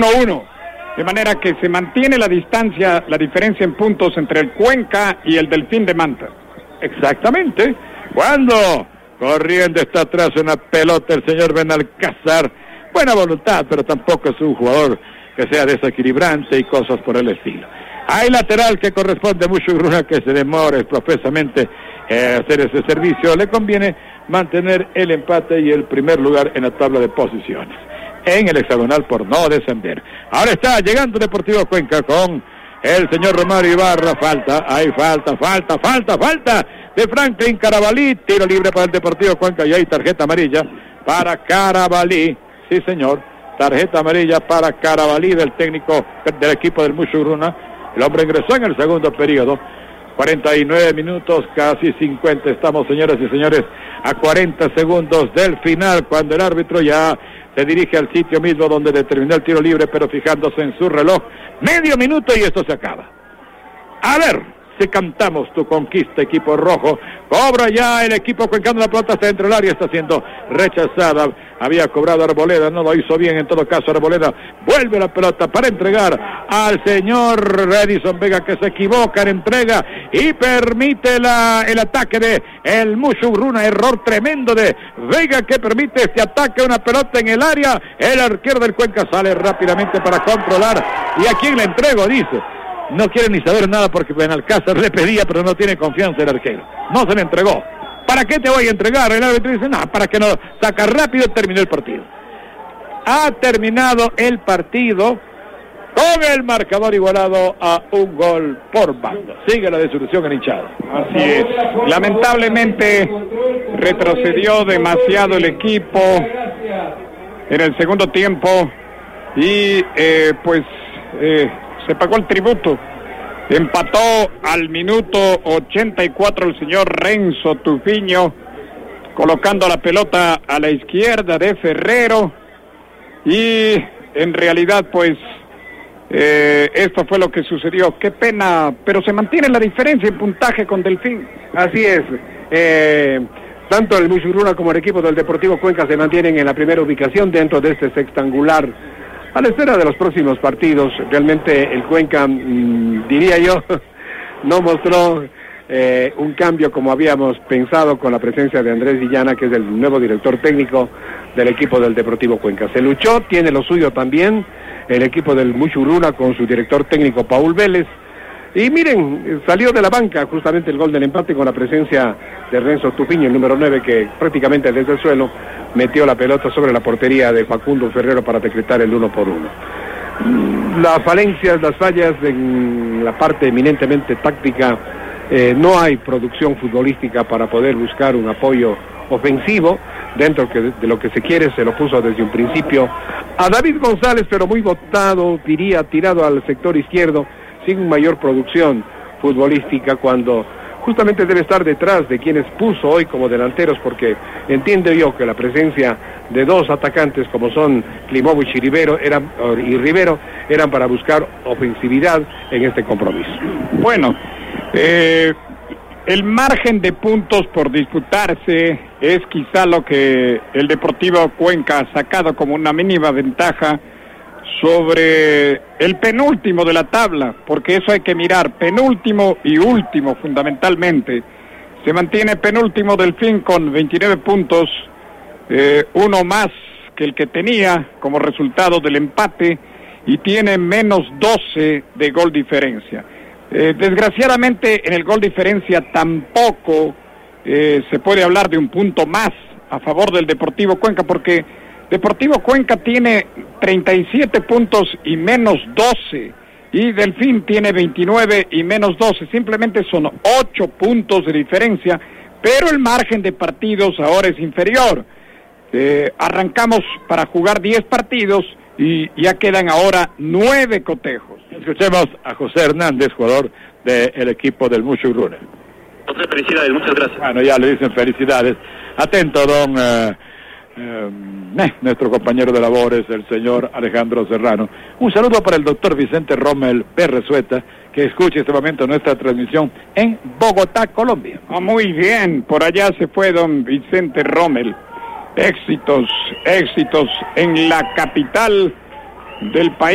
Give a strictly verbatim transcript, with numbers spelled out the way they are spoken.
uno uno. De manera que se mantiene la distancia, la diferencia en puntos entre el Cuenca y el Delfín de Manta. Exactamente. Cuando corriendo está atrás una pelota el señor Benalcázar. Buena voluntad, pero tampoco es un jugador que sea desequilibrante y cosas por el estilo. Hay lateral que corresponde a Mushugruna, que se demore profesamente eh, hacer ese servicio. Le conviene mantener el empate y el primer lugar en la tabla de posiciones en el hexagonal por no descender. Ahora está llegando Deportivo Cuenca con el señor Romario Ibarra. Falta, hay falta, falta, falta, falta de Franklin Carabalí. Tiro libre para el Deportivo Cuenca y hay tarjeta amarilla para Carabalí. Sí, señor, tarjeta amarilla para Carabalí del técnico del equipo del Mushugruna. El hombre ingresó en el segundo periodo. cuarenta y nueve minutos, casi cincuenta. Estamos, señoras y señores, a cuarenta segundos del final, cuando el árbitro ya se dirige al sitio mismo donde determinó el tiro libre, pero fijándose en su reloj. Medio minuto y esto se acaba. A ver si cantamos tu conquista, equipo rojo. Cobra ya el equipo cuencano, la pelota está dentro del área, está siendo rechazada. Había cobrado Arboleda, no lo hizo bien, en todo caso Arboleda vuelve la pelota para entregar al señor Edison Vega, que se equivoca en entrega y permite la, el ataque de el Mushugruna. Error tremendo de Vega que permite este ataque, una pelota en el área. El arquero del Cuenca sale rápidamente para controlar. ¿Y a quién le entrego? Dice. No quiere ni saber nada porque Benalcázar le pedía, pero no tiene confianza el arquero. No se le entregó. ¿Para qué te voy a entregar? El árbitro dice, no, para que no saca rápido. Terminó el partido. Ha terminado el partido con el marcador igualado a un gol por bando. Sigue la disolución en hinchada. Así es. Lamentablemente retrocedió demasiado el equipo en el segundo tiempo y eh, pues eh, se pagó el tributo. Empató al minuto ochenta y cuatro el señor Renzo Tufiño, colocando la pelota a la izquierda de Ferrero. Y en realidad pues eh, esto fue lo que sucedió. Qué pena, pero se mantiene la diferencia en puntaje con Delfín. Así es. Eh, tanto el Mushugruna como el equipo del Deportivo Cuenca se mantienen en la primera ubicación dentro de este sextangular. A la espera de los próximos partidos, realmente el Cuenca, mmm, diría yo, no mostró eh, un cambio como habíamos pensado con la presencia de Andrés Villana, que es el nuevo director técnico del equipo del Deportivo Cuenca. Se luchó, tiene lo suyo también, el equipo del Mushugruna con su director técnico Paul Vélez. Y miren, salió de la banca justamente el gol del empate con la presencia de Renzo Tufiño, el número nueve, que prácticamente desde el suelo metió la pelota sobre la portería de Facundo Ferrero para decretar el uno por uno. Las falencias, las fallas en la parte eminentemente táctica, eh, no hay producción futbolística para poder buscar un apoyo ofensivo dentro de lo que se quiere. Se lo puso desde un principio a David González, pero muy botado, diría, tirado al sector izquierdo, sin mayor producción futbolística, cuando justamente debe estar detrás de quienes puso hoy como delanteros, porque entiendo yo que la presencia de dos atacantes como son Klimovich y Rivero eran, y Rivero eran para buscar ofensividad en este compromiso. Bueno, eh, el margen de puntos por disputarse es quizá lo que el Deportivo Cuenca ha sacado como una mínima ventaja sobre el penúltimo de la tabla, porque eso hay que mirar, penúltimo y último fundamentalmente. Se mantiene penúltimo Delfín con veintinueve puntos, eh, uno más que el que tenía como resultado del empate, y tiene menos doce de gol diferencia. Eh, desgraciadamente en el gol diferencia tampoco eh, se puede hablar de un punto más a favor del Deportivo Cuenca, porque Deportivo Cuenca tiene treinta y siete puntos y menos doce, y Delfín tiene veintinueve y menos doce, simplemente son ocho puntos de diferencia, pero el margen de partidos ahora es inferior. Eh, arrancamos para jugar diez partidos y ya quedan ahora nueve cotejos. Escuchemos a José Hernández, jugador del equipo del Mushugruna. José, felicidades, muchas gracias. Bueno, ya le dicen felicidades. Atento, don... Uh... Eh, eh, nuestro compañero de labores, el señor Alejandro Serrano. Un saludo para el doctor Vicente Rommel Perrezueta, que escucha este momento nuestra transmisión en Bogotá, Colombia. Ah, muy bien, por allá se fue don Vicente Rommel. Éxitos, éxitos en la capital del país.